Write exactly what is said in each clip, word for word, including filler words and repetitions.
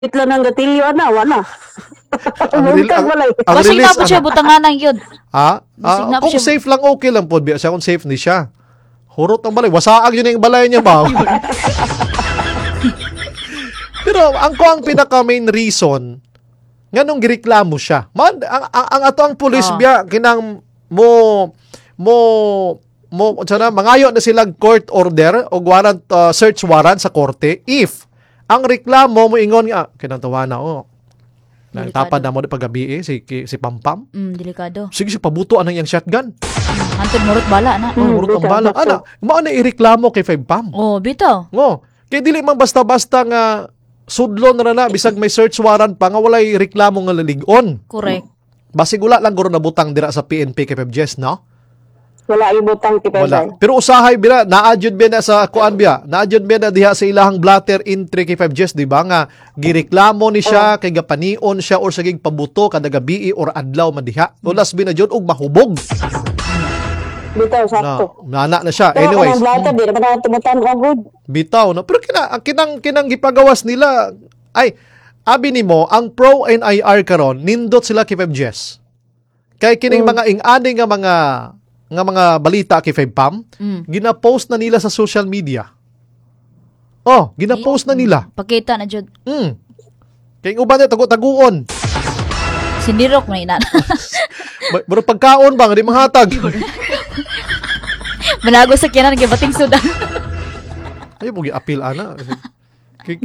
Itla ng gatilyo na, wala. Ang, rel- ang, ang Basig release, na po siya, ano? butangan ng yun. Ha? Basig Ah, na po kung siya. safe lang, okay lang po. Biya siya kung safe ni siya. Hurot ang balay. Wasaag yun yung balay niya ba? Pero ang ko ang pinaka main reason nganong gireklamo siya. Man, ang, ang, ang ato ang pulis Oh. biya kinang mo mo mo sana mangayo na silang court order o warrant uh, search warrant sa korte if ang reklamo mo ingon nga kinang tawana oh. Nang Delikado. tapad na mo di pagabi eh, si si Pampam. Mm, delikado. Sige si pabuto anang yang shotgun. Hantod murot bala na. Oh, murot ang bala. Ana, mao na ireklamo kay Five Pam. Oh, bitaw. Ngo, kay dili man basta-basta nga sudlon ra na bisag may search warrant pa nga walay reklamo nga lalig-on. Correct. Basig wala lang guro nabutang dira sa P N P kay Five Jess, no? Wala ibutang ti Wala. Pesay. Pero usahay bira, naadjud ba na sa kuan biya? Naadjud ba na diha sa ilahang blatter entry kay Five Jess, di ba nga gireklamo ni siya kay gapanion siya or saging pabuto kada gabi or adlaw man diha. Ulas binadjud og mahubog. Bitaw, Na, sakto. nana na siya. Pero Anyways, kanang blata, di naman ako tumutan o good. bitaw na. Pero kina, ang kinang kinang gipagawas nila ay abi nimo ang Pro N I R karon nindot sila kay Five Jess. Kay kining mga ing-ani nga mga nga mga balita kay Five Pam, Mm. gina-post na nila sa social media. Oh, gina-post na nila. Pakita na jud. Mm. Kay uban na tago-taguon. Sindirok na ina. Ba- Baro pagkaon bang di manghatag. Manago sa kinan ng bating sudan. Ay mo gi-appeal ana. Kay-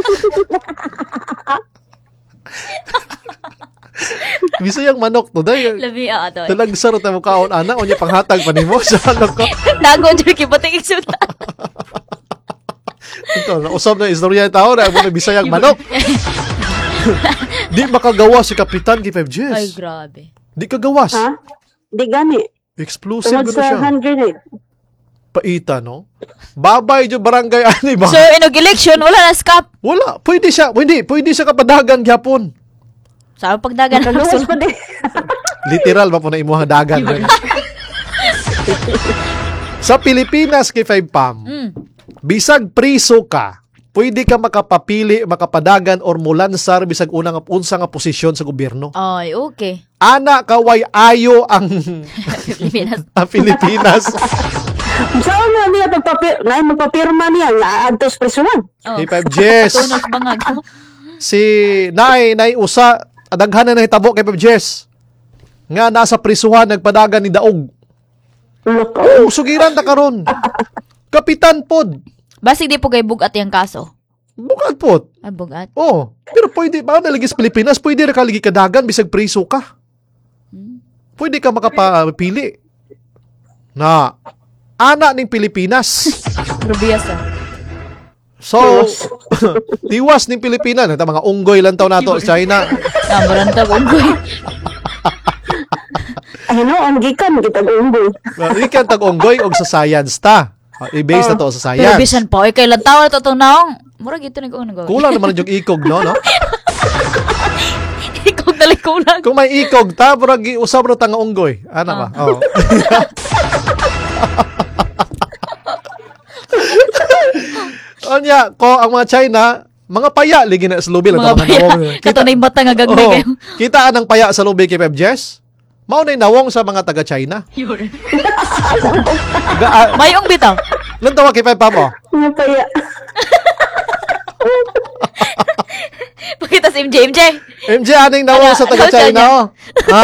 Bisayang manok to day. Labi ah ato. Talag sarot na mukhaon ana unya panghatag pa nimo sa ano ko. Dago jud kay bating sudan. Ito, nausap na istorya yung tao na mo na bisayang manok. Di makagawa si Kapitan kay Five Jess. Ay grabe. Di kagawas. Ha? Di gani. Explosive Tungod na sa siya. hand grenade. Paita, no? Babay dyan barangay ani ba? So inog election wala na scap. Wala. Pwede siya. Pwede. Pwede siya kapadagan gyapon. Sa pagdagan ng Kaluwas pa di. Literal ba po na imuha dagan. Sa Pilipinas kay Five Pam, Mm. bisag priso ka, pwede ka makapapili, makapadagan or mulansar bisag unang unsa nga posisyon sa gobyerno. Ay, okay. Ana kaway ayo ang Pilipinas. ang Pilipinas. Saan na niya pagpapir... Ngay magpapirma niya. Naadtos presuman. Oh. Hey, Five Jess. Tunog bangag. Si Nay, Nay Usa, adaghan na nahitabo kay Five Jess. Nga nasa prisuhan, nagpadagan ni Daog. Loko. Oh, sugiran ta karon. Kapitan pod. Basig di po kay bugat yung kaso. Bukad pod. Ay, bugat. Oh, pero pwede, ba nalagi sa Pilipinas, pwede ra kaligi kadagan, bisag priso ka. Pwede ka makapapili. Na, ana ning Pilipinas. Rubias ah. So, tiwas ning Pilipinas. Ito, mga unggoy lang taon nato sa China. Ah, maranta unggoy. Ano, ang gikan kita gumboy. Ikan tag-unggoy og sa science ta. Uh, i-base na to sa Pero science. bisan po, ay kailan tawa na to itong naong. Mura gito na kung nagawa. Kulang naman yung ikog, no? no? Ikaw dali kulang. Kung may ikog ta, murag usab ro ta nga unggoy. Ana ba? Oh. Onya, ko ang mga China, mga paya ligi na sa lubi lang Mga tama paya. nawong. Kato na yung bata nga gagmay Oh, kayo. kita anang paya sa lubi kay Pep Jess. Mao na nawong sa mga taga China. Ga, ah, Mayong bitaw. lan tawa kay Pep mo. Ano pa ya? Pakita si M J, M J. M J aning nawong Ano, sa taga ano China. niya? Oh. Ha?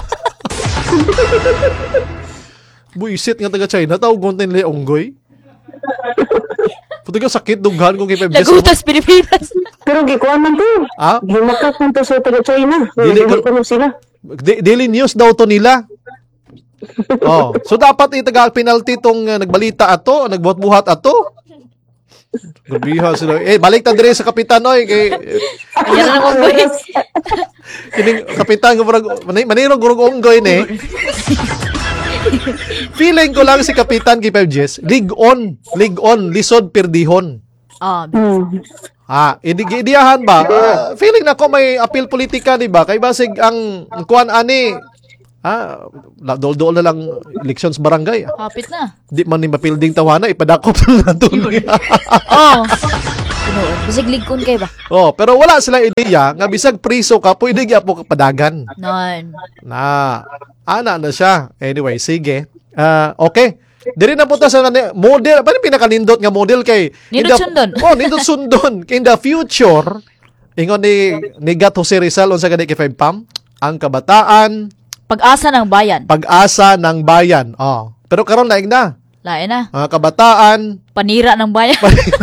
Buisit nga taga China tawag gonten le unggoy. Puto ka sakit dughan ko kay Pep Jess. Lagutas, Pilipinas. Pero gikuan man to. Ah? Gimakat man to sa taga China. Dili Dili ka- ko sila. D- Daily News daw to nila. Oh, so dapat itaga penalty tong uh, nagbalita ato, nagbuhat-buhat ato. Gabiha sila. Eh, balik ta dire sa kapitan oy kay Ayan na ng unggoy. kining kapitan ko murag mani- manirong gurog unggoy ni. Feeling ko lang si kapitan kay Five Jess, league on, league on, lisod perdihon. Ah, Hmm. Ah, idi idiyahan ba? Ah, feeling na ko may appeal politika, di ba? Kay basig ang kuan ani ah, dol-dol na lang elections barangay. kapit na. Di man ni mapilding tawana, ipadakop na nato. Oh. Tinuod. Bisig ligkon kay ba? Oh, pero wala silang ideya nga bisag priso ka pwede gyud po kapadagan. Non. Na ana na siya. Anyway, sige. Ah, okay. Diri na punta sa nani- model, paano pinakanindot nga model kay in Nindot the- sundon. Oh, nindot sundon. In the future, ingon ni ni Gat Jose Rizal unsa gani kay Five Pam, ang kabataan, Pag-asa ng bayan. pag-asa ng bayan. Oh. Pero karon laing na. Lain na. Mga kabataan, Panira ng bayan.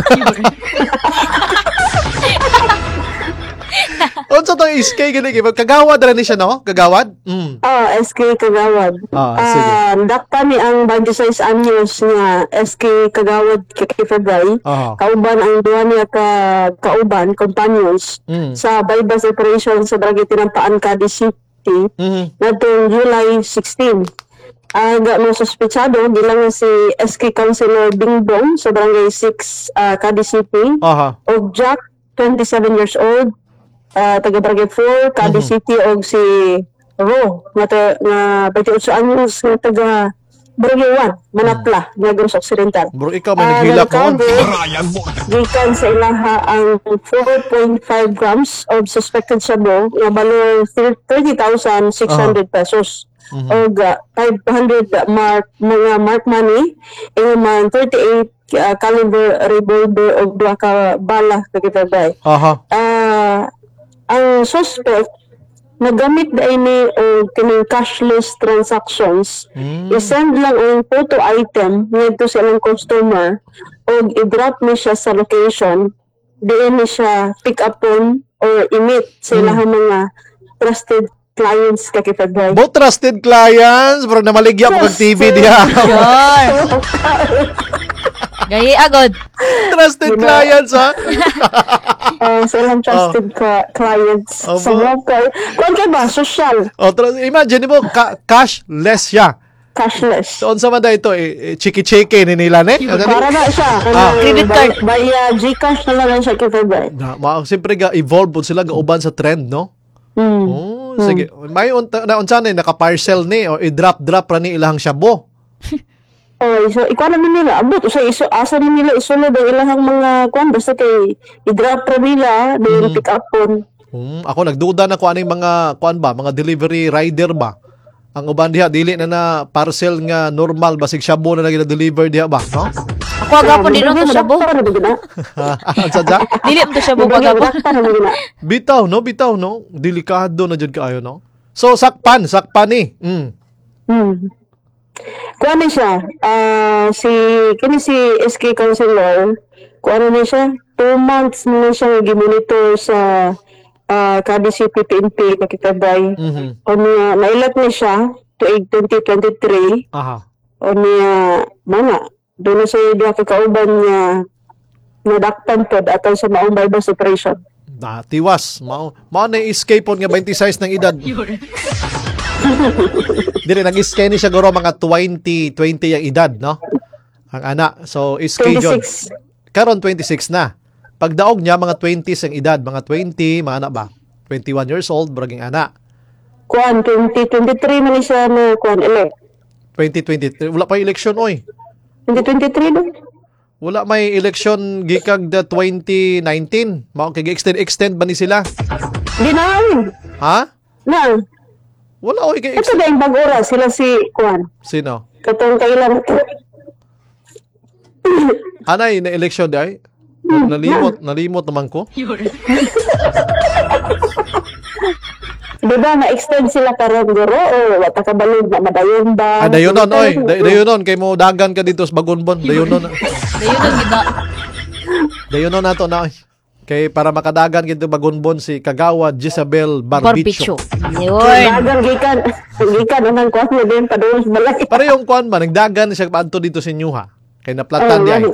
unsa tong S K gani kay kagawad ra ni siya no? Kagawad? Mm. Oh, S K Kagawad. Ah, sige. Ah, dakpa ni ang twenty-six anyos nga S K Kagawad kay February. Aha. Kauban ang duha niya ka kauban companions Mm. sa bypass operation sa Barangay Tinampaan, Cadiz City Mhm. ngadtong July sixteen. Aga mo suspetsado bilang si S K Councilor Bingbong sa Barangay six uh, Cadiz City Aha. og Jack, twenty-seven years old, uh, taga Barangay four, Cadiz City, og si Ro, nga, ta- nga twenty-eight anyos, nga taga Barangay one, Manapla, Negros Occidental. Bro, ikaw may Ah, naghilak mo. nagkabot, gikan sa ilaha ang four point five grams of suspected shabu nga valor thirty thousand six hundred pesos. Og uh, five hundred mark mga mark money, man thirty-eight uh, caliber revolver og duha ka bala kagitagay. Aha. Ah, ang suspect nagamit da ini og kining cashless transactions. I-send lang ang photo item ngadto sa ilang customer og i-drop ni siya sa location. Diin ni siya pick upon or emit sa ilahang mga trusted clients kakipagay. Both trusted clients, bro, namaligya po kag T V diha. Yun. Gayi agod. Trusted clients, ha? Uh, sa ilang trusted ka- clients Opo. sa local. Kung kay ba, social, O, tra- imagine mo, ka- cashless siya. cashless. So, unsa man da ito, eh, eh, chiki-chiki ni nila, ne? Ano ni? Para na siya. Ah. Kanang Credit card. bay- Via Gcash na lang siya kakipagay. Na, ma, siyempre ga, evolve po sila, ga-uban sa trend, no? Hmm. Oh, sige. May unta, na, unsa ni, naka-parcel ni, o i-drop-drop ra ni ilahang shabo. Oh, so ikaw na nila abot so iso asa rin nila isulod ang ilahang mga kwan basta kay i-drop ra nila then pick up on. Hmm, ako nagduda na ko aning mga kuan ba, mga delivery rider ba. Ang uban diha dili na na parcel nga normal basig shabo na nagina deliver diha ba, no? Ako agapon din to shabu. Unsa ja? Dili mo to shabu agapon. Bitaw no, bitaw no. Delikado na jud kaayo no. So sakpan, sakpan ni. Mm. Hmm. Kuha na siya, ah, si, kini si S K Councilor, kuha na siya, two months na siya gimonitor sa uh, Cadiz City P N P, kakitabay. Mhm. O niya, nailat na siya, tuig twenty twenty-three, Aha. o niya, mana, doon na siya diya kakauban niya, nadakpan po, atong sa maong bypass operation. Na tiwas. Mao mao na escape on nga twenty-six ng edad. Dire nag-escape ni siya guro mga twenty, twenty ang edad, no? Ang ana. So escape yun. twenty-six. Karon twenty-six na. Pagdaog niya mga twenties ang edad, mga twenty, mga ana ba? twenty-one years old, braging ana. Kuan, twenty twenty-three man siya na, kuan, elect. twenty twenty-three wala pa election oy. twenty twenty-three doon? Wala may election gikag the twenty nineteen. Mao kay extend extend ba ni sila? Di na, Ha? na. Wala oy kay Ito extend. na yung bag-ora, sila si Kuan. Sino? Katong kailan ito. Anay na election di ay? Nalimot, nalimot naman ko. Diba, na-extend sila karon guro o wata ka balog na madayon ba? Ah, dayonon oy, Day- dayonon kay mo dagan ka dito sa Bagunbon, dayonon. Dayon ang gina. Dayonon nato na oy. Kay para makadagan kito Bagunbon si Kagawad Jezabel Barbicho. Barbicho. Yun. Dagang gikan, gikan anang kuan mo din padung sa balay. Para yung kuan ba nagdagan siya paadto dito sa inyo ha. Kay naplatan di ay.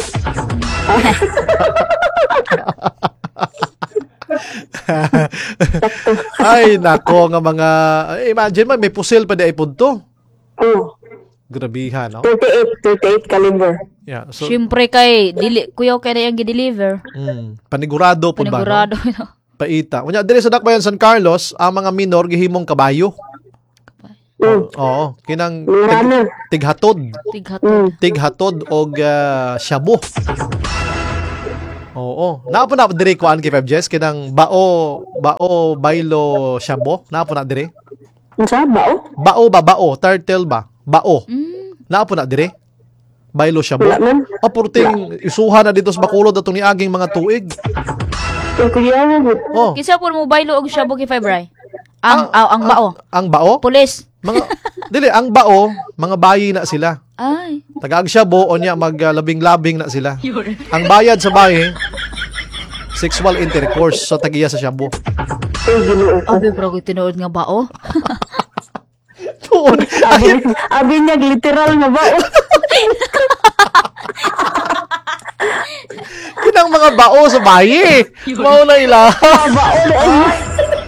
Ay nako nga mga imagine man may pusil pa di ay punto. Oh, Grabihan no. thirty-eight, thirty-eight caliber. Yeah, so Siyempre kay dili kuyaw kay na yung gi-deliver. mm, panigurado pud ba. Panigurado. No? Paita. Unya dire sa Dakbayan San Carlos, ang mga minor gihimong kabayo. Mm. Oo, kinang Mga tig, ano. tighatod. Tighat. Mm. Tighatod og uh, shabu. Oo. Naapo na dire kuan kay five Jess kinang bao bao baylo shabo. Naapo na dire. Unsa ba oh? Bao ba bao, turtle ba? Bao. Mm. Naapo na dire. Baylo shabo. Wala man. Apurting isuhan na dito sa bakulod ato ni aging mga tuig. Kaya kuya mo. Oh. Kisa po mo baylo og shabu kay Febray. Ang aw ang bao. Ang bao? Pulis. Mga dili ang bao, mga bayi na sila. Ay. Tagaag shabo o niya maglabing-labing na sila. Ang bayad sa bayi sexual intercourse sa tagiya sa shabo. Ay, ginoo ko. Abi bro ko tinuod nga bao. Tuon. Abi, abi niya literal nga ba oh? Kinang mga bao sa bayi. Mao na ila. Ba oh? Ay,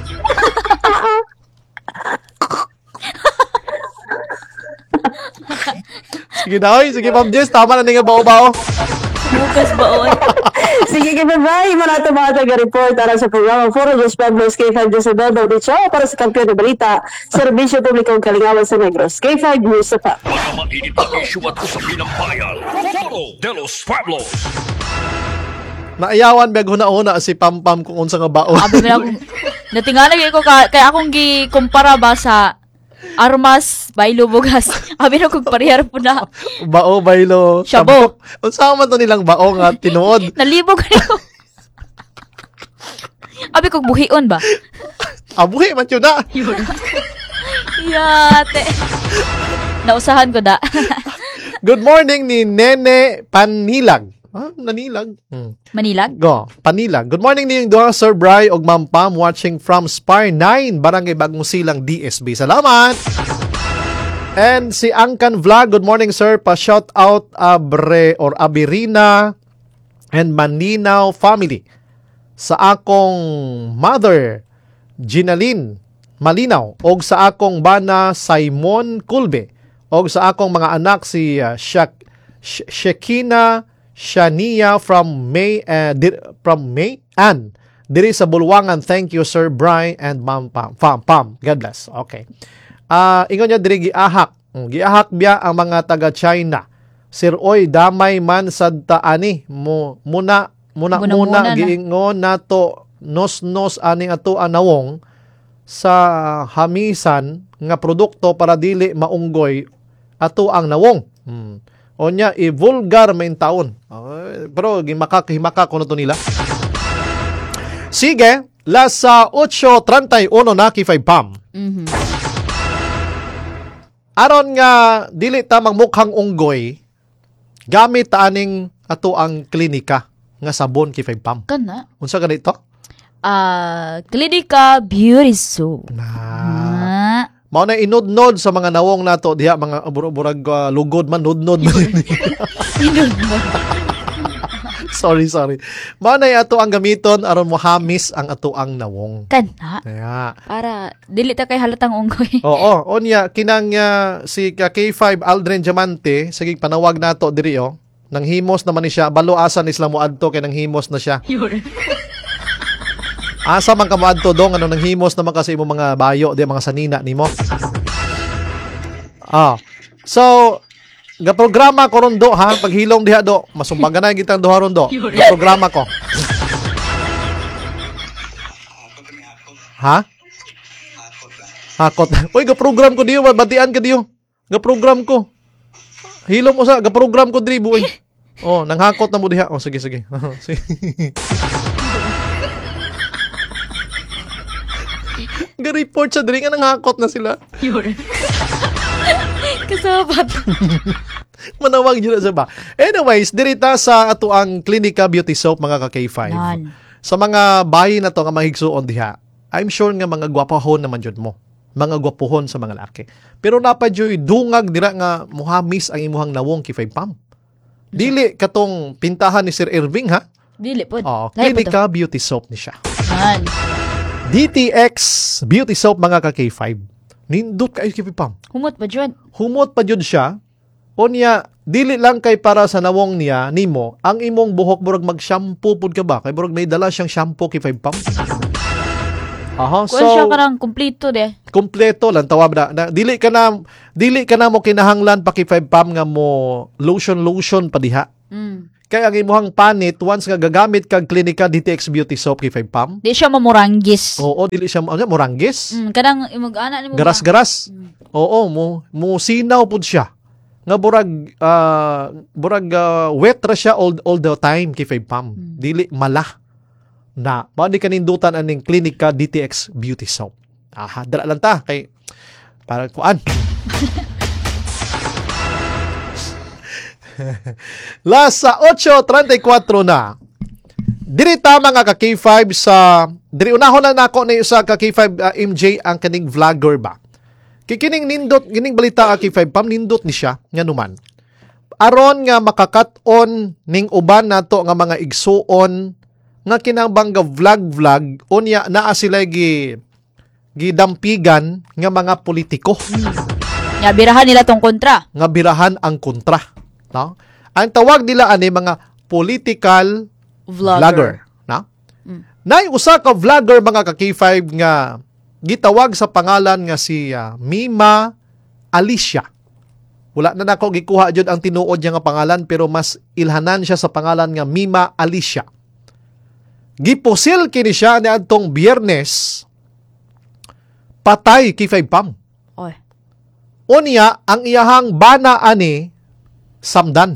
Sige na, oy. Sige, Ma'am Jess. Tama na nga bao-bao. Bukas bao. sige kaya bye. Mga ito mga taga-report para sa programa Foro Diyos Pueblos K five Jezebel de Cho para sa kampiyon na balita, Serbisyo Publikong Kalingawan sa Negros. K five News sa pa. Mga mainit na isyu at usapin ng bayan. Foro de los Pueblos. Naayawan, beg huna-huna si Pam-Pam kung unsa nga bao. Abi na akong natingala gyud ko ka, kay akong gi-kumpara ba sa armas baylo bugas. Abi na kog parehar po na. Bao, baylo. Shabo. tampok. Unsa man to nilang bao nga tinuod? Nalibog ko. Abi kog buhion ba? Abuhi man yun na. Yate. Nausahan ko da. Good morning ni Nene Panilag. Ah, nanilag. Hmm. Manilag? Go, Panilag. Good morning niyong duha, Sir Bry og Ma'am Pam watching from Spire nine, Barangay Bagong Silang, D S B. Salamat! And si Angkan Vlog, good morning sir. Pa-shout out Abre or Abirina and Maninaw family. Sa akong mother, Ginalyn Malinaw, og sa akong bana, Simon Kulbe, og sa akong mga anak, si uh, Shak Sh- Shekina Shania from May uh, di- from May Ann diri sa Bulwangan. Thank you Sir Bry and Ma'am Pam. Pam Pam. God bless. Okay. Ah, uh, ingon niya diri giahak. Mm, Giahak biya ang mga taga China. Sir oy damay man sad taani mo muna muna Muna- muna muna na. giingon nato nos-nos ani ato anawong sa hamisan nga produkto para dili maunggoy ato ang nawong. Hmm. Onya i-vulgar main taon. Uh, pero gimakak-himaka ko na to nila. Sige, las sa eight thirty-one na ki five Pam. Mhm. Aron nga dili ta magmukhang unggoy, gamit ta aning ato ang klinika nga sabon ki five Pam. Kana. Unsa ganito? Ah, Clinica Beauty Soap. Na Ah. mao na inudnod sa mga nawong nato diha mga burag uh, lugod man nudnod. sorry, sorry. Mao na ato ang gamiton aron mohamis ang ato ang nawong. Kana. Kaya Para dili ta kay halatang unggoy. oo, onya kinang uh, si ka K five Aldrin Diamante sige panawag nato diri oh. Nang himos naman ni siya, balo asa ni Islam moadto kay nang himos na siya. Asa man ka moadto dong ano nang himos naman kasi imo mga bayo, di mga sanina nimo. Ah. So, ga programa ko ron do ha, paghilom diha do, masumbagan na gitang duha ron do. Ga programa ko. Ha? Hakot. Uy, ga program ko diyo, batian ka diyo. Ga program ko. Hilom mo sa, ga program ko diri buoy. Oh, nang hakot na mo diha. Oh, sige sige. Sige. Ga-report sa diri nga nanghakot na sila. Kasabat. Manawag yun na sa ba. Anyways, dirita sa ato ang Clinica Beauty Soap mga ka K five. Nan. Sa mga bayi na to nga mahigsuon diha, I'm sure nga mga gwapahon naman jud mo. Mga gwapuhon sa mga laki. Pero napad yo'y dungag dira nga muhamis ang imuhang nawong K five Pam. Dili katong pintahan ni Sir Irving ha. Dili pod. Oh, Lahi po to. Clinica Beauty Soap ni siya. Nan. D T X Beauty Soap mga ka K five. Nindot kayo K five Pam. Humot pa jud. Humot pa jud siya. Onya, dili lang kay para sa nawong niya nimo, ang imong buhok burag mag-shampoo pud ka ba? Kay burag may dala siyang shampoo K five Pam. Aha, Kuan siya so karang kompleto de. kompleto lang tawag na, na dili ka na dili ka na mo kinahanglan pa K five Pam nga mo lotion lotion pa diha. Mm. Kaya ang imuhang panit, once nga gagamit kag klinika D T X Beauty Soap kay five pam, Di siya mamuranggis. oo, dili siya, ano, moranggis, Mm, kanang imag-ana ni mo. ba? garas-garas. Oo, mo, mo sinaw pud siya. Nga burag, ah, burag ah, wet ra siya all, all the time kay five pam. Dili mala. Na, mao di kanindutan aning klinika D T X Beauty Soap. Aha, dala lang ta, kay, para kuan. Last sa eight thirty-four na. Diri ta mga ka K five sa diri unahon lang nako ni sa ka K five uh, M J ang kaning vlogger ba. Kikining nindot gining balita ka K five pam nindot ni siya nga numan. Aron nga makakat-on ning uban nato nga mga igsuon nga kinahanglan nga vlog-vlog unya naa sila gi gidampigan nga mga politiko. Ya, birahan nila tong kontra. Nga birahan ang kontra. No? Ang tawag nila ani mga political Vlogger. vlogger. No? Mm. Nay usa ka vlogger mga ka K five nga gitawag sa pangalan nga si uh, Mima Alicia. Wala na nako gikuha jud ang tinuod niya nga pangalan pero mas ilhanan siya sa pangalan nga Mima Alicia. Gipusil kini siya niadtong Biyernes patay K five pam. Oy. Unya ang iyahang bana ani samdan.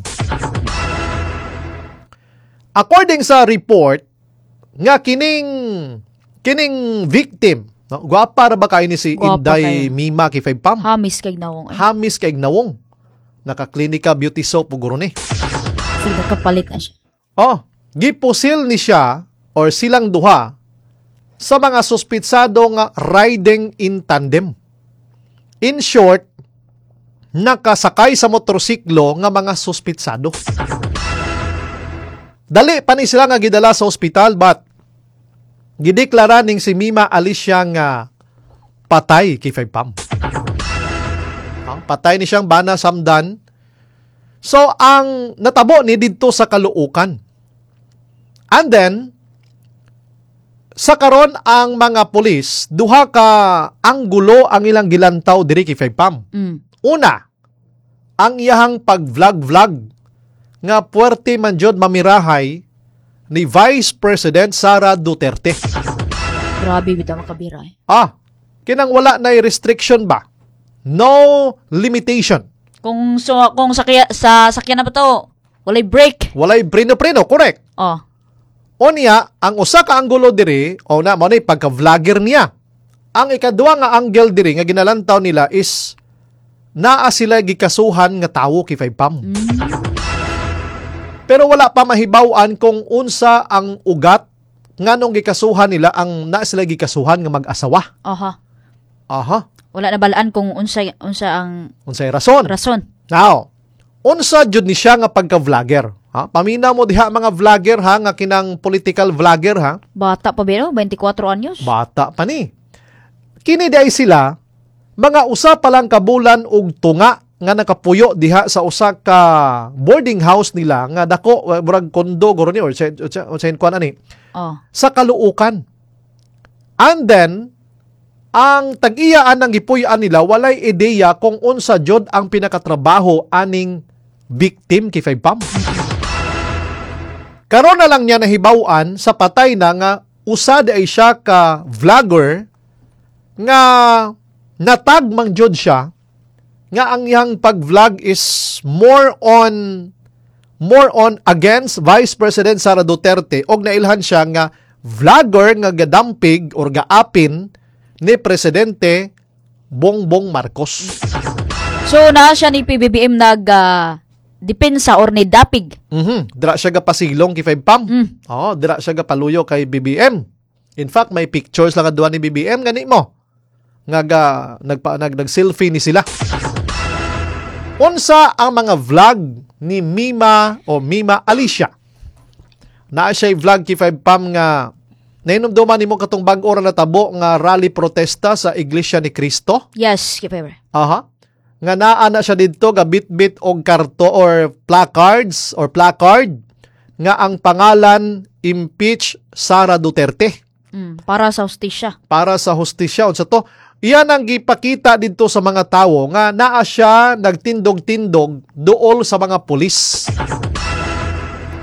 According sa report nga kining kining victim, no, gwapa ra ba kay ni si Gwapa Inday kayo. Mima kay five pam? Hamis kay nawong. Ay, Hamis kay nawong. Nakaklinika beauty soap ug ni. sige kapalit na siya. Oh, gipusil ni siya or silang duha sa mga suspitsado nga riding in tandem. In short, nakasakay sa motorsiklo nga mga suspitsado. Dali pa ni sila nga gidala sa ospital but gideklara ning si Mima Alicia nga patay kay five pam. Ang patay ni siyang bana samdan. So ang natabo ni didto sa kaluukan. And then sa karon ang mga pulis duha ka anggulo ang ilang gilantaw diri kay five pam. Mm. Una, ang iyahang pag-vlog-vlog nga puwerte man jud mamirahay ni Vice President Sara Duterte. Grabe bitaw makabira. Eh. Ah, kinang wala na restriction ba? No limitation. Kung so kung sakya sa sakyan na ba to, walay break. Walay preno-preno, correct. Oh. Unya, ang usa ka anggulo diri, o na mo ni pagka-vlogger niya. Ang ikaduha nga angle diri nga ginalantaw nila is naa sila gikasuhan nga tawo kay five pam. Pero wala pa mahibaw-an kung unsa ang ugat nganong gikasuhan nila ang naa sila gikasuhan nga mag-asawa. Aha. Aha, Wala na balaan kung unsa unsa ang unsay rason. rason. Now, unsa jud ni siya nga pagka-vlogger? Ha? Pamina mo diha mga vlogger ha nga kinang political vlogger ha. Bata pa ba no? twenty-four anyos? Bata pa ni. Kini day sila mga usa pa lang kabulan og tunga nga nakapuyo diha sa usa ka boarding house nila nga dako uh, murag kondo guro ni or sa sa kuan ani Oh. sa kaluukan. And then ang tag-iyaan ng gipuy-an nila walay ideya kung unsa jud ang pinakatrabaho aning victim kay five pam. Karon na lang niya nahibaw-an sa patay na nga usa ay siya ka vlogger nga natagmang jud siya nga ang iyang pag-vlog is more on more on against Vice President Sara Duterte og nailhan siya nga vlogger nga gadampig or gaapin ni Presidente Bongbong Marcos. So na siya ni P B B M nag ah, depensa or ni dapig. Mhm, dira siya gapasilong kay five pam. Mm. Oh, dira siya gapaluyo kay B B M. In fact, may pictures lang adwa ni B B M gani mo. Nga ga, nagpa nag nag-selfie ni sila. Unsa ang mga vlog ni Mima o Mima Alicia? Naa siya vlog kay five pam nga nainumduman nimo katong bag-o ra natabo nga rally protesta sa Iglesia ni Cristo. Yes, kipever. Aha. Nga naa na siya didto ga bit-bit og karto or placards or placard nga ang pangalan impeach Sara Duterte Mm, para sa hustisya. para sa hustisya. Unsa to? Iyan ang gipakita dito sa mga tawo nga naa siya nagtindog-tindog duol sa mga pulis.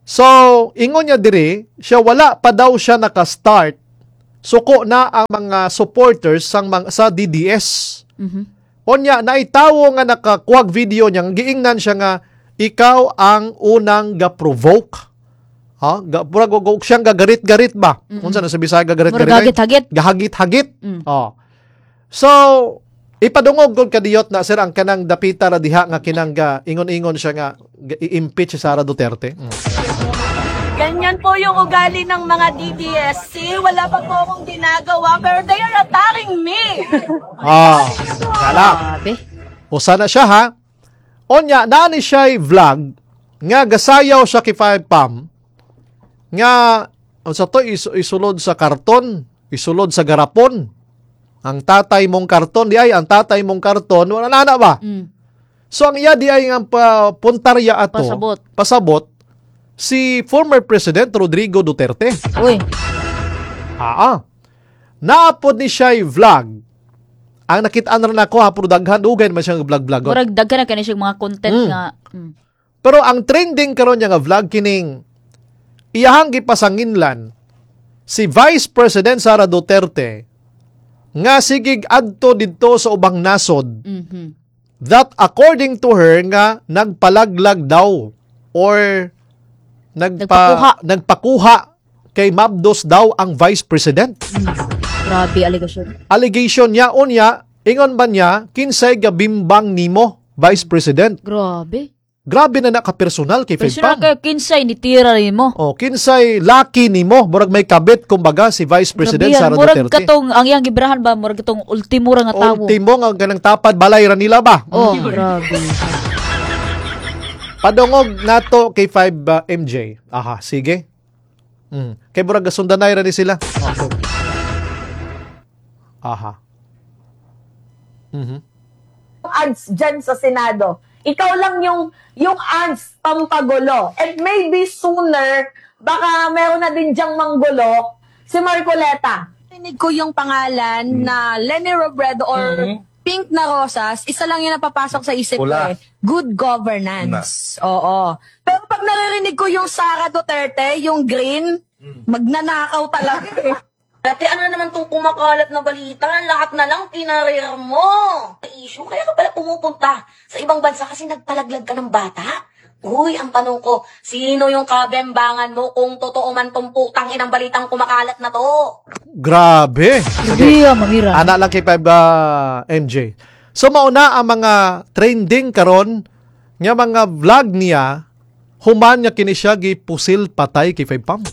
So, ingon niya diri, siya wala pa daw siya naka-start. Suko na ang mga supporters sang mga, sa D D S. Mhm. Onya, naitawo nga nakakuwag video niya, giingnan siya nga, ikaw ang unang ga-provoke. Ha? Ga, pura go siyang gagarit-garit ba? Mm-mm. Unsa na sa Bisaya gagarit-garit? Mura gagit-hagit. Gahagit-hagit. Mm. Oh. So, ipadungog gud kadiyot na sir ang kanang dapita ra diha nga kinang ga, ingon-ingon siya nga ga- i-impeach si Sara Duterte. Mm. Ganyan po yung ugali ng mga D D S C. Wala pa po akong ginagawa, pero they are attacking me. Ah, kala. Grabe. Usa na siya ha. Onya, nani siya vlog nga gasayaw siya kay Five Pam nga sa to is, isulod sa karton, isulod sa garapon. Ang tatay mong karton di ay ang tatay mong karton wala na na ba? Mm. So ang iya di ay ang pa, puntarya ato Pasabot. pasabot si former President Rodrigo Duterte. Uy. Ah. Naapod ni siya vlog. Ang nakitaan na ako ha, puro daghan ugay man siyang vlog-vlog. Murag daghan na kani siya mga content Mm. nga. Mm. Pero ang trending karon niya nga vlog kining iyahang gipasanginlan si Vice President Sara Duterte nga sigig adto didto sa ubang nasod Mhm. that according to her nga nagpalaglag daw or nagpa, Nagpakuha. nagpakuha kay Mabdos daw ang Vice President. Grabe allegation. Allegation niya unya ingon ba niya kinsay gabimbang nimo Vice President. Grabe. Grabe na nakapersonal kay Personal Fed Pam. kayo kinsay ni tira mo. Oh, kinsay lucky nimo, murag may kabit kumbaga si Vice President Grabe yan. Sara Murag Duterte. katong ang iyang gibrahan ba murag katong ultimo ra nga tawo. Ultimo nga ganang tapad balay ra nila ba? Oh, grabe. Padungog nato kay five uh, M J. Aha, sige. Mm. Kay murag gasundanay ra ni sila. Okay. Aha. Mhm. Ads dyan sa Senado. Ikaw lang yung yung ads pampagulo. And maybe sooner, baka meron na din dyang manggulo, si Marcoleta. Tinig ko yung pangalan na Lenny Robredo or Pink na Rosas, isa lang yung napapasok sa isip ko eh. Good governance. Oo. Pero pag naririnig ko yung Sara Duterte, yung green, magnanakaw talaga eh. Dati ano naman itong kumakalat na balita, lahat na lang pinarir mo. Issue, kaya ka pala pumupunta sa ibang bansa kasi nagpalaglag ka ng bata? Uy, ang tanong ko, sino yung kabembangan mo kung totoo man tong putang inang balitang kumakalat na to? Grabe. Sige, ah, mamira. Ana lang kay five uh, M J. So mauna ang mga trending karon nga mga vlog niya human niya kini siya gipusil patay kay five Pam.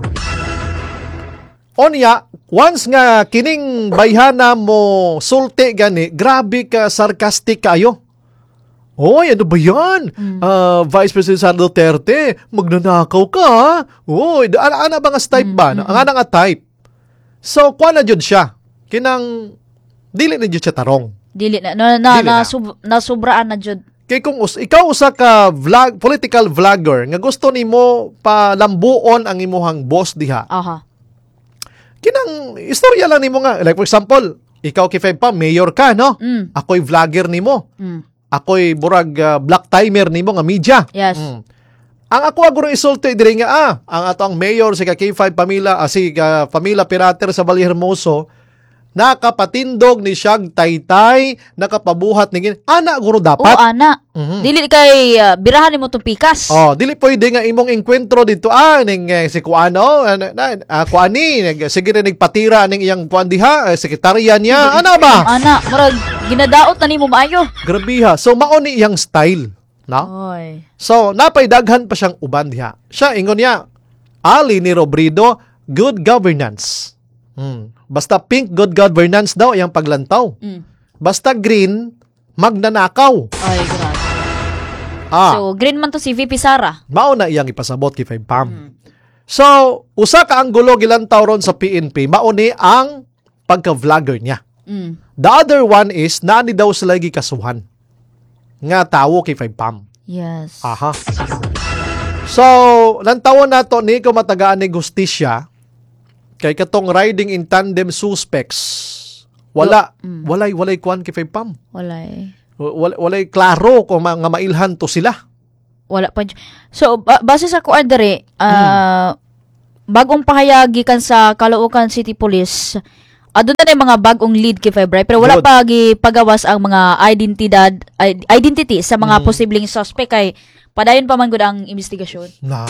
Onya, once nga kining bayhana mo sulti gani, grabe ka sarcastic kayo. Oy, ano ba yan? Ah, Vice President Sara Duterte, magnanakaw ka ha? Oy, ana ana ba nga type ba? Ang ana nga type. So, kuha na jud siya. Kinang, dili na jud siya tarong. Dili na na na, Dili na, na. sub, nasubraan na jud. Kay kung us, ikaw usa ka vlog, political vlogger, nga gusto nimo palambuon ang imuhang boss diha, Aha. kinang istorya lang nimo nga. Like for example, ikaw kay Feb pa, mayor ka, no? Mm. Ako'y vlogger nimo. Mm. Ako'y burag uh, black timer nimo nga media. Yes. Mm. Ang ako aguro isulti diri nga ah, ang ato ang mayor si K five Pamila, ah, si uh, Pamila Pirater sa Bali Hermoso, nakapatindog ni siyag taytay, nakapabuhat ni gin. Ana guro Oo, dapat. ana. Mhm. Dili kay uh, birahan nimo tong pikas. Oh, dili pwede nga imong enkwentro dito ah ning eh, si kuano uh, na uh, kuani nag sige na nagpatira ning iyang kuan diha, eh, sekretarya niya. Ana ba? Ana, murag ginadaot na nimo maayo. Grabiha. So mao ni iyang style, no? Oy. So napay daghan pa siyang uban diha. Siya ingon niya, Ali ni Robredo, good governance. Hmm. Basta pink, good governance daw iyang paglantaw. Mm. Basta green, magnanakaw. Ay, grabe. Ah, So, green man to si V P Sara. mao na iyang ipasabot kay Five Pam. So, usa ka ang gulo gilantaw ron sa P N P, mao ni ang pagka-vlogger niya. Mm. The other one is naani daw sila gikasuhan nga tawo kay Five Pam. Yes. Aha. So, lantawon nato ni kung matagaan ni justisya kay katong riding in tandem suspects. Wala, Mm. walay walay kuan kay Five Pam. Wala eh. Walay, walay klaro kung mga mailhan to sila. Wala pa. So, ba- base sa kuan dere, ah, bagong pahayagi kan sa Caloocan City Police, adun na yung mga bagong lead kay February, pero wala Good. pa gi pagawas ang mga identidad, i- identity sa mga posibleng suspect kay padayon pa man gud ang investigasyon. Na.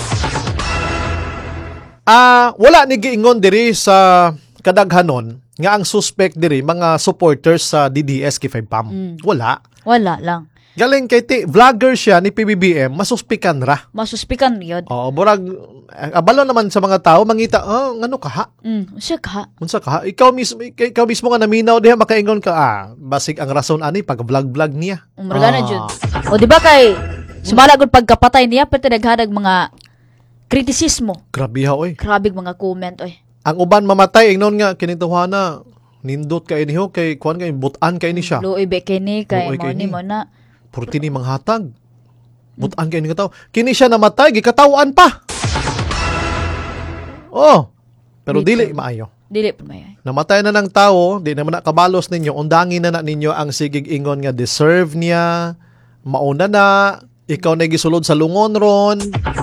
Ah, wala ni giingon diri sa kadaghanon nga ang suspect diri mga supporters sa D D S kay Five Pam. Wala. Wala lang. Galing kay ti vlogger siya ni P B B M, masuspikan ra. Masuspikan yun. Oo, murag eh, abalo naman sa mga tao mangita, oh, ngano ka ha? Mm, siya ka. Unsa ka ha? Ikaw mismo ikaw, ikaw mismo nga naminaw diha makaingon ka ah, basig ang rason ani pag vlog-vlog niya. Umraga na Ah. jud. O di ba kay sumala gud pagkapatay niya pati naghadag mga kritisismo. Grabe ha oy. Grabe mga comment oy. Ang uban mamatay ingnon nga kinituhana nindot kay niho kay kuan kay butan kay ni siya. Luoy be kini kay Luoy mo kay ni ni. mo na. Purti ni manghatag. Butan kay ni kataw. Kini siya namatay gikatawan pa. Oh. Pero Dito. dili maayo. Dili pa may. Namatay na ng tao, di naman na kabalos ninyo, undangin na na ninyo ang sigig ingon nga deserve niya, mauna na, ikaw na gisulod sa lungon ron,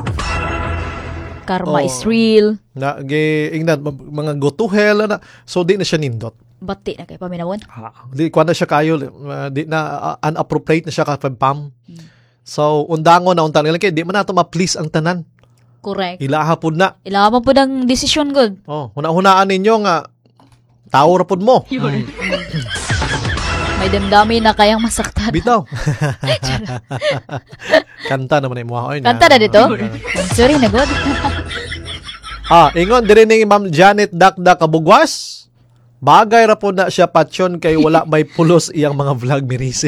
Karma Oh. is real. na gi ingnan mga go to hell na. So di na siya nindot. Bati na kay paminawon. Di kuan na siya kayo, uh, di na uh, unappropriate na siya ka pam. So undangon na untan nila kay di man nato ma-please ang tanan. Correct. Ilaha pud na. Ilaha po ang desisyon gud. Oh, huna-hunaan ninyo nga tao ra pud mo. May damdami na kayang masaktan. Bitaw. Kanta naman ay mo oy. Kanta na dito? Sorry na god. Ah, ingon diri ni Ma'am Janet Dakdak Kabugwas. Bagay ra po na siya patyon kay wala may pulos iyang mga vlog mirisi.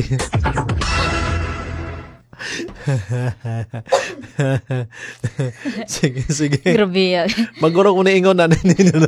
sige, sige. Grabe. ah. Maguro ko na ingon na ninyo.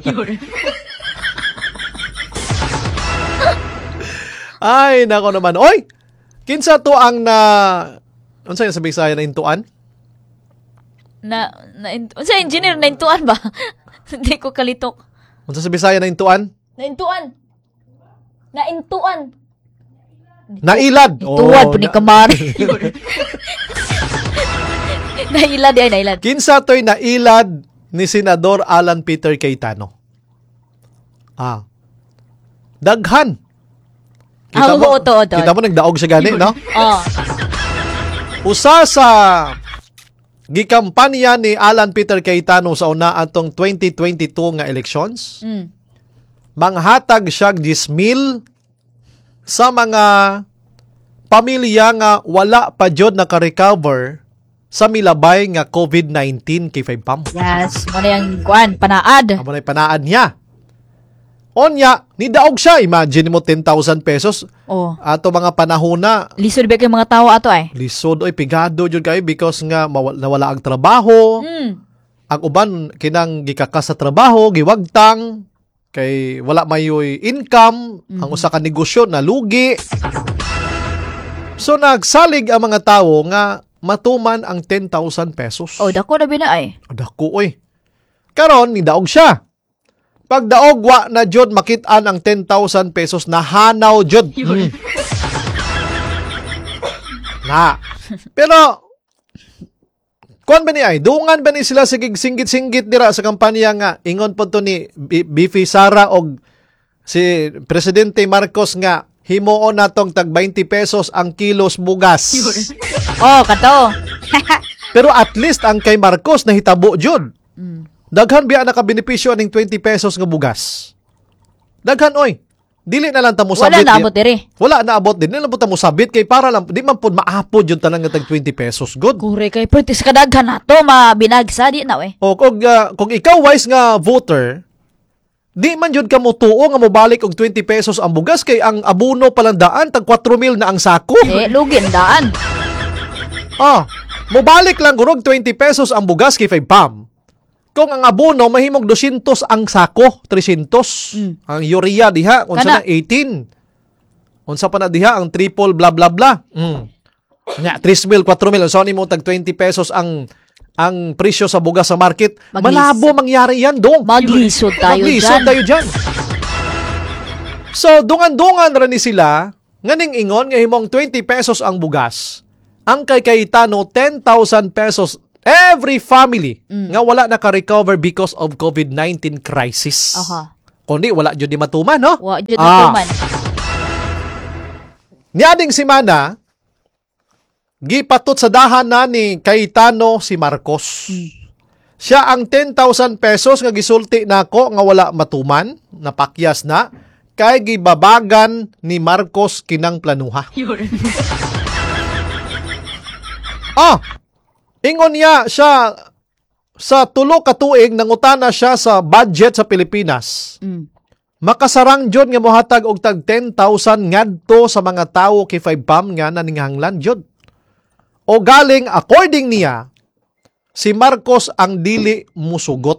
Ay, nako naman. Oy! Kinsa to ang na... Ano sa'yo sa Bisaya na intuan? na na sa engineer na intuan ba? Hindi ko kalitok. Ano sa Bisaya na intuan? Na intuan. Na intuan. Nailad! Tuwad Oh, po ni na- Kamari. Nailad ay nailad. Kinsa to'y nailad ni Senador Alan Peter Cayetano. Ah. Daghan. Ah, oo, oo, oo. kita mo nagdaog siya gani, no? Oh. Usa sa gikampanya ni Alan Peter Cayetano sa una atong twenty twenty-two nga elections, Mm. manghatag siya gismil sa mga pamilya nga wala pa jud naka-recover sa milabay nga COVID nineteen kay Five Pam. Yes, mo na yung kuan panaad. Amo na panaan niya. Onya, nidaog siya. Imagine mo ten thousand pesos Oh. ato mga panahon na Lisod ba kay mga tawo ato ay? lisod oy pigado jud kay because nga mawala, nawala ang trabaho. Mm. Ang uban kinang gikakas sa trabaho, giwagtang kay wala mayoy income, ang usa ka negosyo na lugi. So nagsalig ang mga tawo nga matuman ang ten thousand pesos. Oh, dako na bina ay. Dako oy. Karon nidaog siya. Pag daog wa na jud makit-an ang ten thousand pesos na hanaw jud. Mm. Na. Pero kuan ba ni ay dungan ba ni sila sigig singgit-singgit dira sa kampanya nga ingon po to ni B- Bifi Sara og si Presidente Marcos nga himuon natong tag twenty pesos ang kilos bugas. Oh, kato. Pero at least ang kay Marcos nahitabo jud. Daghan biya nakabenepisyo aning twenty pesos nga bugas. Daghan oy. Dili na lang ta mo Wala sabit. na abot diri. Wala na abot din. Dili na lang po ta mo sabit kay para lang di man pud maapod yung tanang nga tag twenty pesos. Good. Kure kay pertis kadaghan nato mabinagsa di na eh. O kung uh, kung ikaw wise nga voter, di man jud ka mo tuo nga mobalik og twenty pesos ang bugas kay ang abono palandaan tag four mil na ang sako. Eh, lugi ang daan. Ah, mobalik lang gurog twenty pesos ang bugas kay five pam. Kung ang abono mahimog two hundred ang sako, three hundred. Ang urea diha unsa Kana. na eighteen. Unsa pa na diha ang triple blah blah blah. Mm. Nya three mil, four mil so ni mo tag twenty pesos ang ang presyo sa bugas sa market. Maglis- Malabo mangyari yan dong. Maglisod tayo Maglisod dyan. tayo dyan. So, dungan-dungan ra ni sila, nganing ingon, nga himong twenty pesos ang bugas. ang kay Cayetano ten thousand pesos every family nga wala naka-recover because of COVID nineteen crisis. Aha. Kundi wala jud di matuman, no? Wa jud Ah. natuman. Niading semana, gipatot sa dahan na ni Cayetano si Marcos. Siya ang ten thousand pesos nga gisulti nako nga wala matuman, napakyas na, kay gibabagan ni Marcos kinang planuha. ah, ingon niya siya sa tulo ka tuig nangutana siya sa budget sa Pilipinas. Mm. Makasarang jud nga mohatag og tag ten thousand ngadto sa mga tawo kay five pam nga naninghanglan jud. O galing according niya si Marcos ang dili musugot.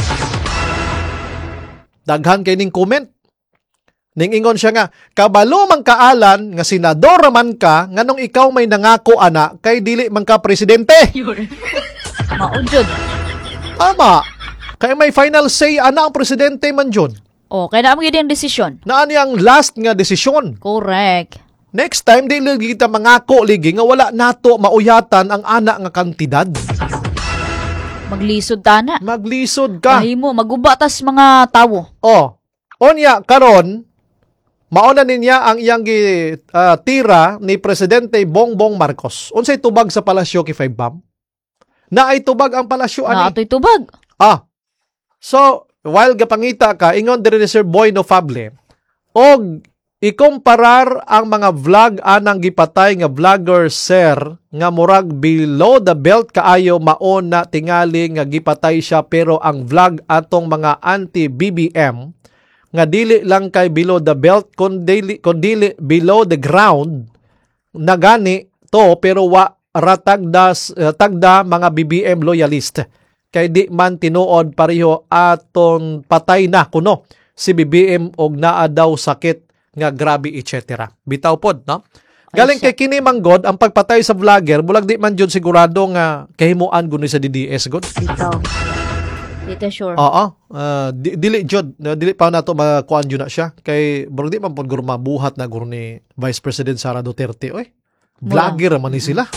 Daghan kay ning comment. Ning ingon siya nga, kabalo man kaalan nga senador man ka nganong ikaw may nangako ana kay dili man ka presidente. Maudjod. Tama. Kay may final say ana ang presidente man jud. O, kaya naman yung desisyon. Na ani ang last nga desisyon. Correct. Next time, di lagi kita mangako ligi nga wala nato mauyatan ang anak nga kantidad. Maglisod ta na. Maglisod ka. Mahimo, magubatas mga tawo. Oh, onya karon mauna niya ang iyang gi, ah, tira ni Presidente Bongbong Marcos. Unsay tubag sa palasyo kay Five Bam? Na ay tubag ang palasyo Na ani. ato'y tubag. Ah. So, while gapangita ka, ingon diri ni Sir Boy Nofable, og ikomparar ang mga vlog anang gipatay nga vlogger sir nga murag below the belt kaayo mao na tingali nga gipatay siya pero ang vlog atong mga anti-B B M nga dili lang kay below the belt kundi kundi below the ground na gani to pero wa ratagda uh, tagda mga B B M loyalist kay di man tinuod pareho aton patay na kuno si B B M og naa daw sakit nga grabe et cetera. Bitaw pod no. Galing kay kini manggod ang pagpatay sa vlogger bulag di man jud sigurado nga kahimuan guni sa D D S god. Bitaw. Dito sure. Oo. Uh, di, dili jud, dili pa nato makuan jud na siya kay bulag di man pod guro mabuhat na guro ni Vice President Sara Duterte oy. Vlogger man ni sila.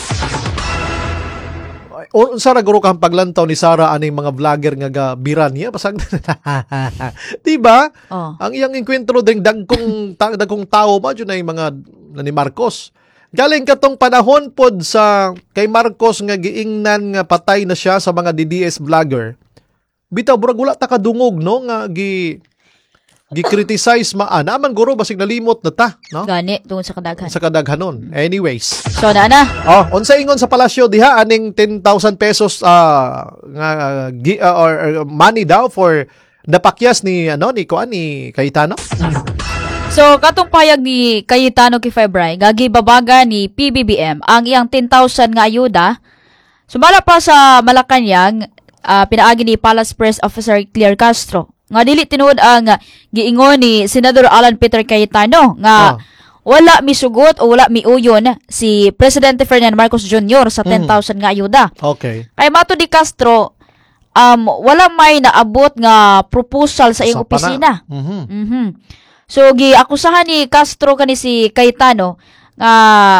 O sa guro kang paglantaw ni Sara aning mga vlogger nga gabiran niya basag. Diba? Oh. Ang iyang enkwentro ding dagkong ta, dagkong tao ba jud na yung mga na ni Marcos. Galing katong panahon pod sa kay Marcos nga giingnan nga patay na siya sa mga D D S vlogger. Bitaw burag wala ta kadungog no nga gi gi-criticize maan naman guro basig nalimot na ta no Gani tungod sa kadaghan. sa kadaghanon. Anyways. So na na. Oh, unsa ingon sa palasyo diha aning ten thousand pesos uh, nga gi, uh, or, or money daw for napakyas ni ano ni kuan ni Cayetano? So, katong payag ni Cayetano kay Febray, gagibabaga ni P B B M ang iyang ten thousand nga ayuda. Sumala pa sa Malacanang, uh, pinaagi ni Palace Press Officer Claire Castro. Nga dili tinuod ang uh, giingon ni Senador Alan Peter Cayetano nga Ah. wala misugot o wala miuyon si Presidente Ferdinand Marcos Junior sa ten thousand nga ayuda. Okay. Kay mato di Castro, um, wala may naabot nga proposal sa iyong Sa pana. opisina. Mhm. Mhm. So giakusahan ni Castro kani si Cayetano nga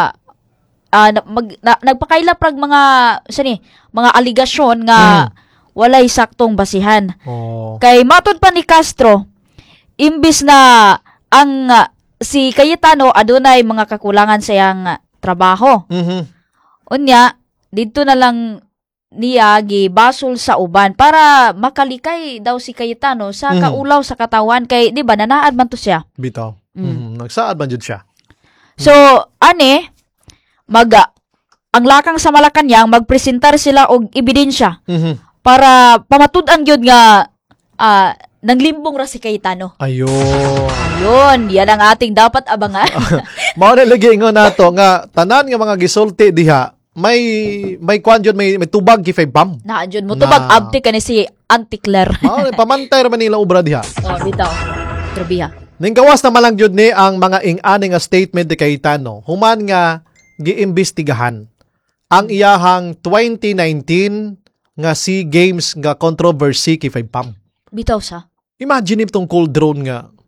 ah, na, mag, na, nagpakaila prag mga sani mga aligasyon nga walay saktong basihan. Oh. Kay matod pa ni Castro, imbis na ang ah, si Cayetano adunay mga kakulangan sa iyang ah, trabaho. Mhm. Unya, dito na lang niya gibasol sa uban para makalikay daw si Cayetano sa Mhm. kaulaw sa katawan kay di ba nanaad man to siya. Bitaw. Mhm. Nagsaad man jud siya. So, ane mag ang lakang sa Malacanang magpresentar sila og ebidensya Mhm. para pamatud-an gyud nga ah, nanglimbong ra si Cayetano. Ayun. Yun, yan ang ating dapat abangan. Mao na lagi ingon nato nga tanan nga mga gisulti diha may may kuan jud may, may tubag kay Five Bam. Na jud mo tubag Na- abti kani si Auntie Claire. Mao na pamantay ra man nila ubra diha. Oh, bitaw. Trabiha. Ning gawas na malang jud ni ang mga ing-ani nga statement ni Cayetano. Human nga giimbestigahan ang iyahang twenty nineteen nga SEA Games nga controversy kay Five Pam. Bitaw sa. Imagine itong cold drone nga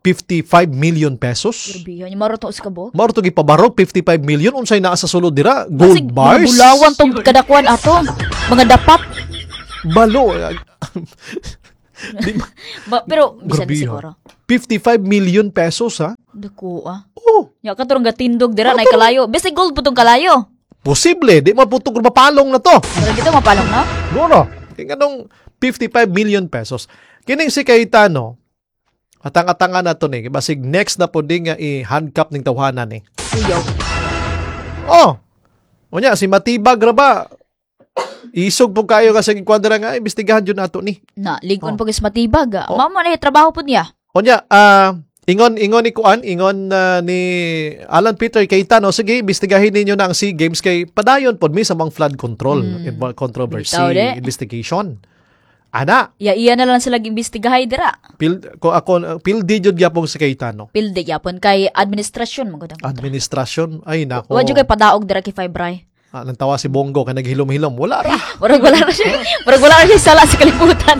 fifty-five million pesos. Grabe, yung maroto sa kabok. Maro to gipabarog fifty-five million unsay naa sa sulod dira? Gold Kasi bars. mga bulawan tong kadakuan ato. Mga dapat. Balo. Di ba? Ba, pero, bisan Grabe, siguro. fifty-five million pesos ha? Dako ah. Oh, Ya ka turong gatindog dira na kalayo. Basta gold po tong kalayo. posible. Di maputog mapalong na to. Pero dito mapalong na. Guro. Kaya ganong fifty-five million pesos. Kining si Cayetano, atang-atanga na to ni. Basig next na po din nga i-handcuff ng tawhanan ni. Uyaw. Oh. O niya, si Matibag raba. Isog po kayo kasi kwadra nga, imbestigahan yun nato ni. Na, ligon Oh. pag is matibag. ah. Oh. Mama na trabaho po niya. O niya, ah, ingon, ingon ni Kuan, ingon ah, ni Alan Peter Cayetano, sige, imbestigahin ninyo na ang SEA Games kay padayon po mi sa mga flood control, involved controversy, Bitaw, de. investigation. Ana, Ya iya na lang sila imbestigahay dira. pil, ko ako, pildi jud gyapon si Cayetano. Pilde yapon kay administrasyon magudang. Administrasyon, ay nako. Wa jud kay padaog dira kay Fibray. Ah, nang tawa si Bongo, kay naghilom-hilom. Wala ra. Murag wala na siya. Murag wala na siya sala sa kalibutan.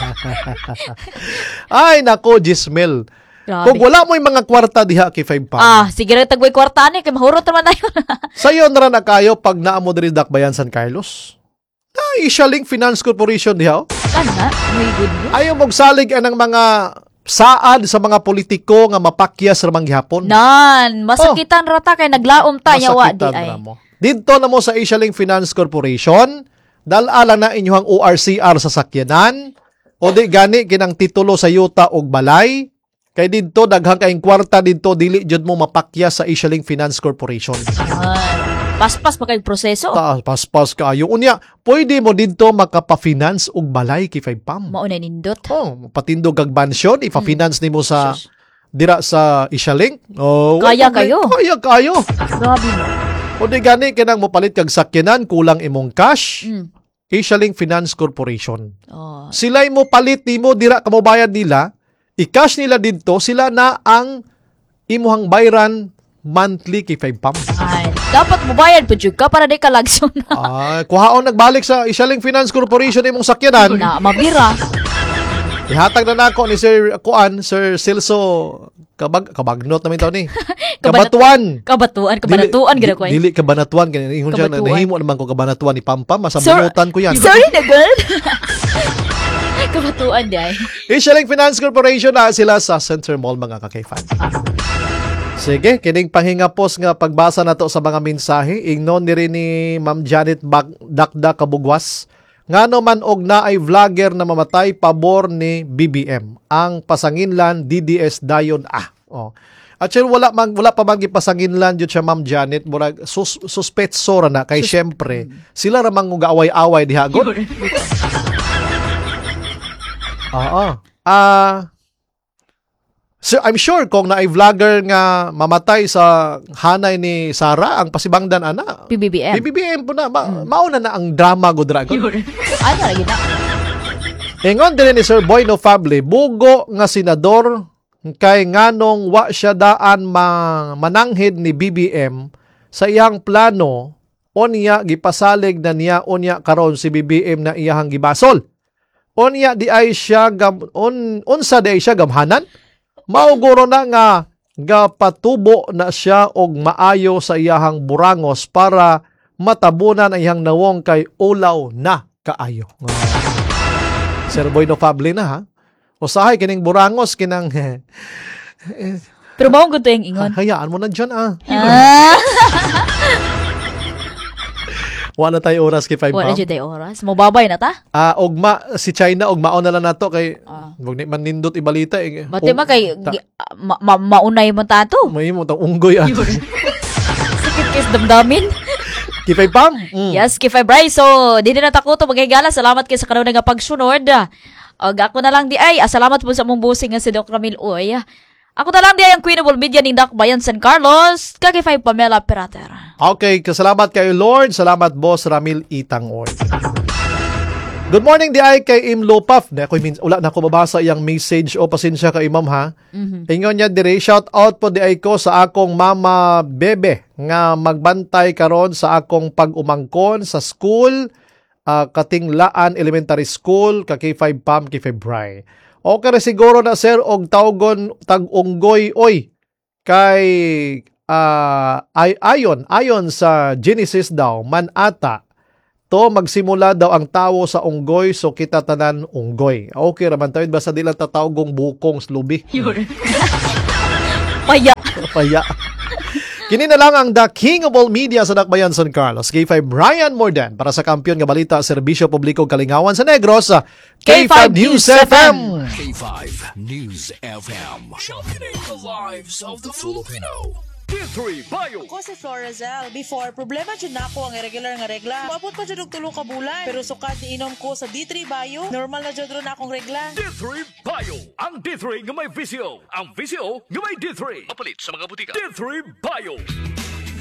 Ay nako, Gismel. Grabe. Kung wala mo yung mga kwarta diha kay Five Pound, Ah, sige rin tagboy kwarta ni kay mahurot naman tayo. sayo na na kayo pag naamo diri Dakbayan San Carlos. Ah, Ishaling Finance Corporation diha. Oh. Kana, may good news. Ayaw magsalig anang mga saad sa mga politiko nga mapakyas ramang gihapon. Nan, masakitan rata kay naglaom ta nya wa di Masakitan ay. ra mo. Dito na mo sa Ishaling Finance Corporation, dal-ala na inyong O R C R sa sakyanan, o di gani kinang titulo sa yuta og balay, kay dito daghang kaing kwarta dito dili jud mo mapakyas sa Ishaling Finance Corporation. Nan, paspas pa kay proseso. Ta paspas kaayo unya, pwede mo dito makapa-finance og balay kay Five Pam. Mao na nindot. Oh, patindog kag mansyon, ipa-finance nimo sa Sus. dira sa Ishaling. Oh, Kaya wala- kayo. Kaya kayo. Grabe mo. O di gani kinang mopalit kag sakyanan kulang imong cash. Mm. Ishaling Finance Corporation. Oh, Sila'y mo palit nimo dira ka mo bayad nila, i-cash nila dito, sila na ang imuhang bayran monthly kay Five Pam. ay, dapat mobayad po jud ka para di ka lagson na. Ah, kuhaon nagbalik sa Ishaling Finance Corporation imong sakyanan. Na mabira. Ihatag na nako ni Sir Kuan, Sir Silso kabag kabagnot namin taw ni. Kabanat- Kabatuan. Kabatuan, kabanatuan gid ko. Dili kabanatuan kani ingon siya na Kabatuan. nahimo naman ko kabanatuan ni Pampam, masabunutan ko yan. Sorry na girl. Kabatuan di ay. Ishaling Finance Corporation na sila sa Center Mall mga kakayfan. Sige, kining pahingapos nga pagbasa nato sa mga mensahe, ingnon ni rin ni Ma'am Janet Bag- Dakda Kabugwas. Ngano man og naay vlogger na mamatay pabor ni B B M. Ang pasanginlan D D S dayon ah. Oh. At syempre, wala, man, wala pa man gipasanginlan yun siya Ma'am Janet. Murag sus, suspetso ra na kay syempre sila ramang nga away-away diha god. Oo. Ah, so I'm sure kung naay vlogger nga mamatay sa hanay ni Sara ang pasibangdan ana. P B B M. B B M po na ma, mauna na ang drama go dragon. Ano lagi na? Ingon din ni Sir Boy no Fable, bugo nga senador kay nganong wa siya daan ma, mananghid ni B B M sa iyang plano onya gipasalig na niya onya karon si B B M na iyahang gibasol. Onya di ay siya gam, on, unsa di ay siya gamhanan? Mauguro na nga gapatubo na siya og maayo sa iyahang burangos para matabunan ang iyang nawong kay ulaw na kaayo. Sir Boy no Fable na ha. Usahay kining burangos kinang Pero mao gud to yung ingon. hayaan mo na dyan ah. Ah, Wala tayo oras kay five wala pa. jud ay oras. Mobabay na ta. Ah, ogma si China ogmaon na lang nato kay Ah. wag ni man nindot ibalita eh. Bate Og- ma kay ta- gi- ma, ma, maunay mo tato. may mo tang unggoy ah. Sakit kis damdamin. Kay five pam. Mm. Yes, kay Febray. So, di na takuto magigala. Salamat kay sa kanunay nga pagsunod. Og ako na lang di ay. Ah, salamat po sa mong busing nga si Doc Ramil Uy. Ako na lang di ay ang Queen of All Media ni Dakbayan San Carlos. Kay five Pamela Perater. Okay, kasalamat kayo Lord. Salamat Boss Ramil Itangoy. Good morning di ay kay Im Lopaf. Na ako min wala na ako mabasa iyang message o pasensya kay Imam ha. Ingon niya dire shout out po di ay ko sa akong mama Bebe nga magbantay karon sa akong pag-umangkon sa school uh, Katinglaan Elementary School ka K five Pam K five Bray. Okay ra siguro na sir og tawgon tag-unggoy oy kay ah, ay ayon ayon sa Genesis daw man ata to magsimula daw ang tawo sa unggoy so kita tanan unggoy. Okay ra man tawid basta dila tatawgong bukong slubi. Paya. Paya. Kini na lang ang the king of all media sa Dakbayan San Carlos, K five Brian Morden para sa kampiyon nga balita Serbisyo Publiko Kalingawan sa Negros, K five News F M. K five News F M. Championing the lives of the Filipino. D three Bio. Ako si Florazel. Before, problema dyan na ako ang irregular nga regla. Maabot pa dyan og tulo ka bulan. Pero sukat ni inom ko sa D three Bio, normal na dyan ron akong regla. D three Bio. Ang D three nga may visyo. Ang visyo nga may D three. Mapalit sa mga butika. D three Bio.